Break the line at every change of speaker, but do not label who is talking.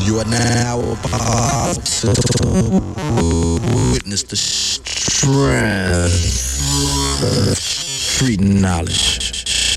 You are now about to witness the strength of street knowledge.